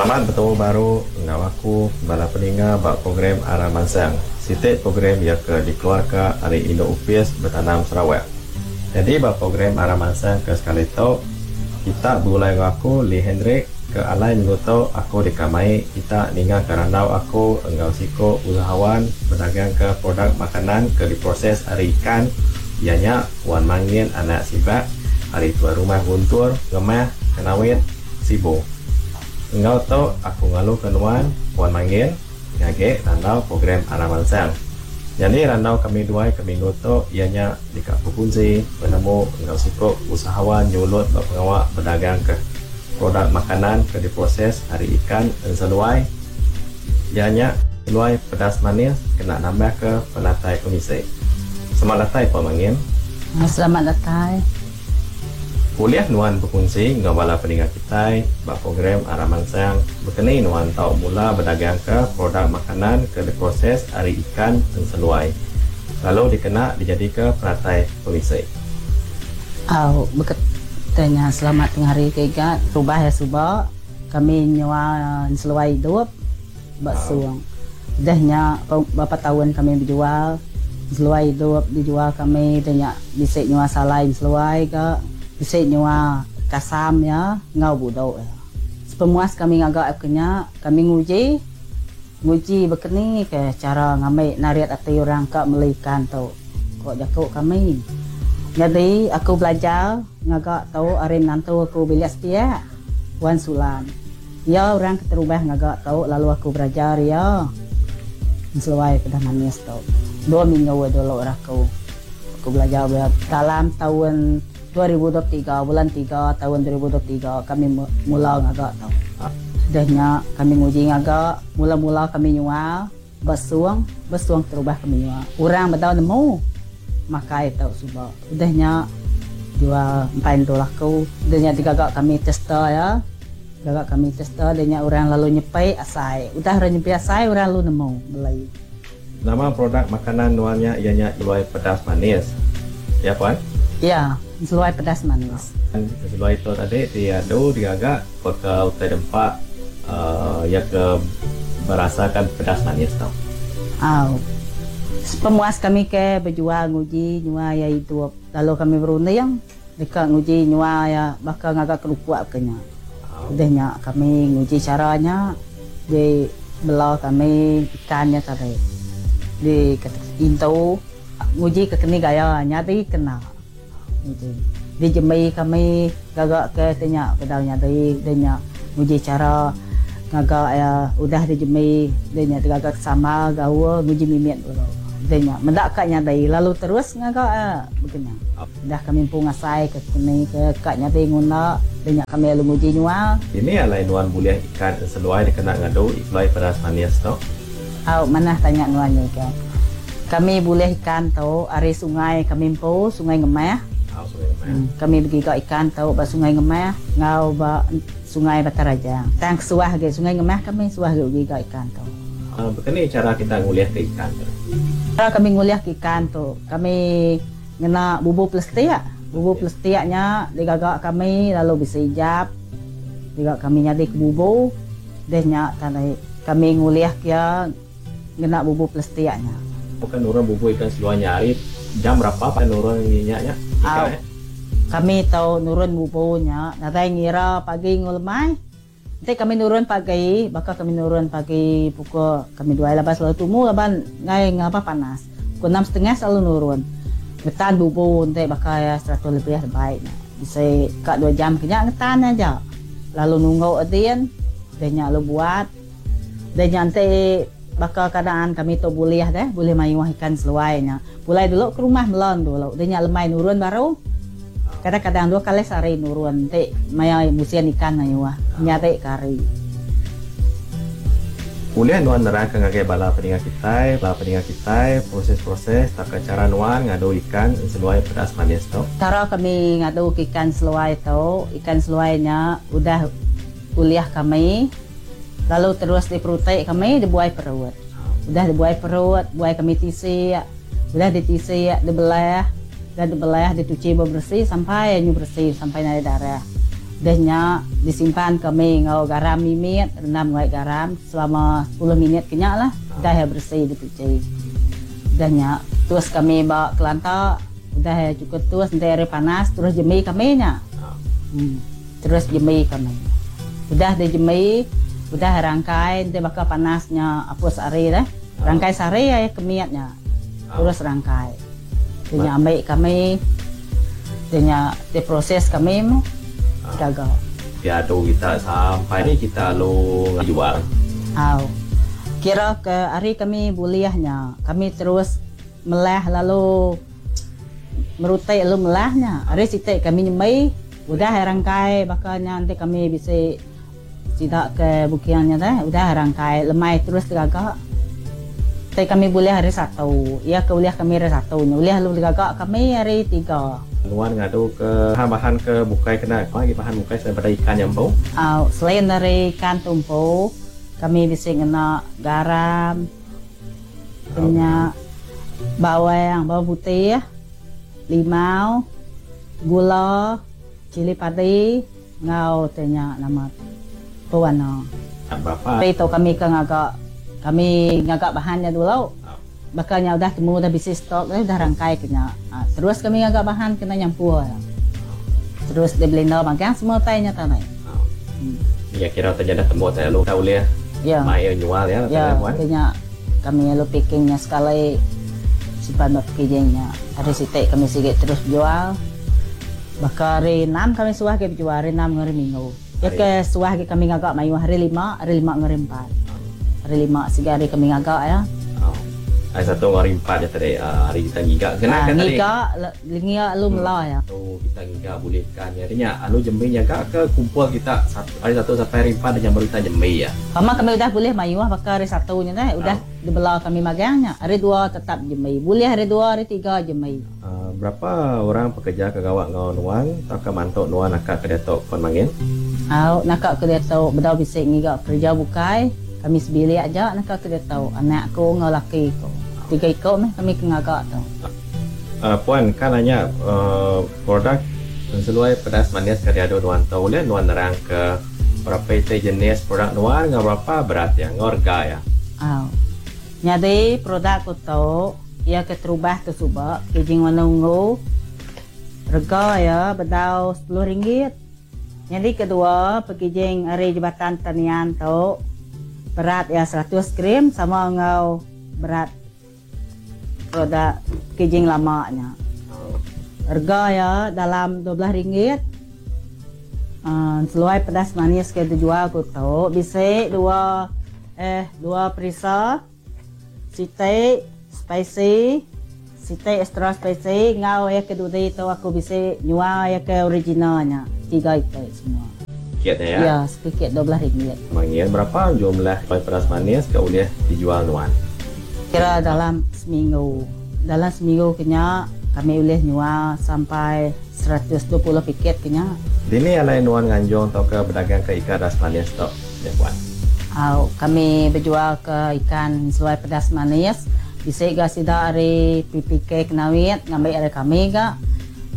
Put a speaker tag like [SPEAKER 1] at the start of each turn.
[SPEAKER 1] Selamat bertemu baru dengan aku bala peninga bak program Arah Mansang. Sitik program yang dikeluarkan hari Indo UPS bertanam Sarawak. Jadi bak program Arah Mansang ke sekali tu kita berulai aku Lee Hendrik ke alai minggu tu aku dikamai kita ninga ke randau aku engau siko usahawan berdagang ke produk makanan ke diproses hari ikan ianya wan mangin anak sibak hari tua rumah guntur gemah kenawit sibo. Engau tu aku ngalu kenuan wan mangin ngage randau program Arah Mansang. Jadi randau kami dua ke minggu tu ianya di Kampung Kunci penemu engau siko usahawan nyulut pengawak berdagang ke produk makanan ke diproses hari ikan dan seluai ianya seluai pedas manis kena nambah ke penatai komisi. Selamat datang Pak Mangin.
[SPEAKER 2] Selamat datang.
[SPEAKER 1] Kuliah nuan berfungsi ngawala peningat kita bak program Arah Mansang berkenai nuan tau mula berdagang ke produk makanan ke diproses hari ikan dan seluai lalu dikena dijadi ke penatai komisi.
[SPEAKER 2] Berkatanya selamat tengah hari keikat rubah ya subak kami nyawa seluai hidup bak suang dahnya berapa tahun kami berjual seluai hidup dijual kami tanya bisa nyawa salai seluai ke bisa nyawa kasam ya ngau budok ya. Sepemuas kami ngagak akhirnya kami nguji berkeni ke cara ngambil nariat ati orang kak melikan tu kok jakuk kami. Jadi aku belajar ngagak tahu arim nantu aku bilik setia wan sulan. Ya orang keterubah ngagak tahu lalu aku belajar ya seluai pedah manis tu. 2 minggu dulu aku belajar dalam tahun 2023 bulan 3 tahun 2023 kami mula ngagak tau. Dahnya kami nguji ngagak mula-mula kami nyual besuang terubah kami nyual. Orang betau nemu makai tau subak. Dahnya jual $4 ku. Dahnya digagak kami tester ya. Gagak kami tester dahnya orang lalu nyepai asai. Udah orang nyepai asai orang lalu nemu beli.
[SPEAKER 1] Nama produk makanan nuannya ianya seluai pedas manis. Ya puan?
[SPEAKER 2] Ya, seluai pedas manis.
[SPEAKER 1] Seluai itu tadi diadu digagak bekal terdempak ya ke merasakan pedas manis tau.
[SPEAKER 2] Pemuas kami ke berjual nguji nyua ya itu lalu kami berunding dekat nguji nyua ya bakal ngagak kelupuak kenya. Udahnya kami nguji caranya di belah kami ikannya tadi di intu nguji ke keni gaya nyati kena. Di Jemai kami gagak ke tanya pedalnya dari denya nguji cara gagak ya udah di Jemai denya gagak sama gaul nguji mimit dulu denya mendakatnya dari lalu terus gagak begini dah kami pun ngasai ke kini ke kaknya dari nguna denya kami lalu nguji nyual
[SPEAKER 1] ini alai nuan buliah ikan seluai dikena ngadu iklai pedas manis tau.
[SPEAKER 2] Mana tanya nuannya kan kami boleh ikan tau ari sungai kami po sungai Ngemah. Kami pergi ke ikan tahu ba sungai Ngemah ngau ba sungai Bataraja tang suah ke sungai Ngemah kami suah pergi ke ikan tahu.
[SPEAKER 1] Begini cara kita nguliah ke ikan tu.
[SPEAKER 2] Cara kami nguliah ke ikan tu kami ngena bubur plastiknya digagak kami lalu bisa ijab digagak kami nyadi ke bubur dehnya tanai kami nguliah kia ngena bubur plastiknya.
[SPEAKER 1] Bukan nurun bubur ikan seluar nyari jam berapa pak nurun minyaknya ikan
[SPEAKER 2] kami tahu nurun bubunya nanti ngira pagi ngulmai nanti kami nurun pagi bakal kami nurun pagi pukul kami 2 lepas lalu tumu laban ngai ngapa panas pukul 6:30 selalu nurun ngetan bubu nanti bakal ya 100 lebih baik bisa kak 2 jam kena ngetan aja lalu nunggu adian denya lu buat dan nanti bakal keadaan kami tu boleh mayu ikan seluainya mulai dulu ke rumah melon dulu dia lemai nurun baru kadang-kadang 2 kali sehari nurun nanti maya musian ikan ayuah nyate kari
[SPEAKER 1] kuliah nuan nerangkan ngagai bala peningat kita proses-proses tak cara nuan ngadu ikan seluai pedas manis tu
[SPEAKER 2] cara kami ngadu ikan seluai tu ikan seluainya udah kuliah kami lalu terus diperutai kami dibuai perut udah dibuai perut buai kami tisi udah ditisi dibelah dan dibelah dicuci bersih sampai bersih sampai ada darah Dahnya disimpan kami ngau garam mimit, rendam ngau garam selama 10 minit kenyak lah. Dah bersih dicuci. Dahnya terus kami bawa ke lantak. Udah cukup terus nanti air panas terus jemih kami nya. Terus jemih kami. Udah dijemih, udah rangkai nanti bakal panasnya apa sehari dah. Rangkai sehari ya kemiatnya. Terus rangkai. Dahnya ambil kami. Dahnya diproses kami mu. Gagal.
[SPEAKER 1] Piado kita sampai ni kita lo jual.
[SPEAKER 2] Kira ke hari kami buliahnya, kami terus melah lalu merutai lalu melahnya. Hari sitai kami nyemai, udah rangkai bakalnya nanti kami bisa tidak ke bukiannya dah, udah rangkai lemai terus gagak. Tapi kami buliah hari 1, ya ke buliah kami hari 1, buliah lalu gagak kami hari 3.
[SPEAKER 1] Nuan ngadu ke bahan ke bukai kena lagi bahan bukai daripada ikan yang bau.
[SPEAKER 2] Selain dari ikan tumpu, kami bisa kena garam, punya bawang putih, limau, gula, cili padi, ngau tanya nama tuan.
[SPEAKER 1] Berapa?
[SPEAKER 2] Itu kami ngagak bahannya dulu. Bakalnya udah temu udah bisa stok, udah rangkai kena. Terus kami agak bahan kena nyampur. Terus di blender makan semua tanya tanai.
[SPEAKER 1] Ya kira terjadi temu saya lu tahu lihat.
[SPEAKER 2] Ya.
[SPEAKER 1] Mai jual ya.
[SPEAKER 2] Ya, kena kami lu pickingnya sekali simpan packagingnya. Hari sitek kami sikit terus jual. Bakal hari 6 kami suah ke jual hari 6 hari minggu. Ya ke suah ke kami agak mayu hari 5 hari 4. Hari 5 sigari kami agak ya.
[SPEAKER 1] Hari 1 hari 4 ya tadi hari kita giga kena kan tadi.
[SPEAKER 2] Giga lu melah ya.
[SPEAKER 1] Tu kita giga boleh kan jadinya anu jemih jaga ke kumpul kita hari 1 sampai hari 4 dan baru kita jemih ya.
[SPEAKER 2] Kama kami udah boleh mayu bakal hari 1 nya dah udah dibelah kami magangnya. Hari 2 tetap jemih. Boleh hari 2 hari 3 jemih.
[SPEAKER 1] Berapa orang pekerja kegawak ngau nuan atau ke mantok nuan nakak ke datuk pun mangin?
[SPEAKER 2] Nakak ke datuk bedau bisik ngiga kerja bukai. Kami sebili aja nakak ke datuk anak ko ngau laki ko. 3 ikut kami kengagak tu.
[SPEAKER 1] Puan kan hanya produk seluai pedas manis karya nuan tahu le nuan nerang ke berapa itu jenis produk nuan ngau berapa berat ya ngorga ya.
[SPEAKER 2] Jadi produk ko tu ia keterubah tu subak kijing wanungu rega ya bedau RM10. Jadi kedua pekijing hari Jabatan Tanian tu berat ya 100 gram sama ngau berat produk kijing lamanya. Harga ya dalam RM12. Seluai pedas manis ke dijual ko tu bisa dua perisa site spicy site extra spicy ngau ya kedua itu aku bisa jual ya ke originalnya 3 itu semua.
[SPEAKER 1] Sikitnya ya?
[SPEAKER 2] Ya sedikit RM12.
[SPEAKER 1] Mangin berapa jumlah pedas manis ke boleh dijual nuan?
[SPEAKER 2] Kira dalam seminggu kena kami boleh jual sampai 120 piket kena.
[SPEAKER 1] Dini alai nuan nganjong atau ke berdagang ke ikan pedas manis tu ya puan?
[SPEAKER 2] Kami berjual ke ikan seluai pedas manis. Bisa ga sida hari PPK kenawit ngambil dari kami ga